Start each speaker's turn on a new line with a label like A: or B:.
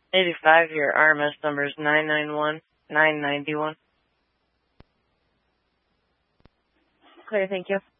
A: 85, your RMS number is 991-991.
B: Clear, thank you.